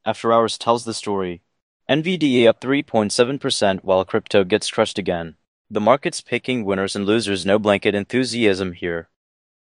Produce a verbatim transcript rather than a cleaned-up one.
After Hours tells the story. N V D A up three point seven percent while crypto gets crushed again. The market's picking winners and losers, no blanket enthusiasm here.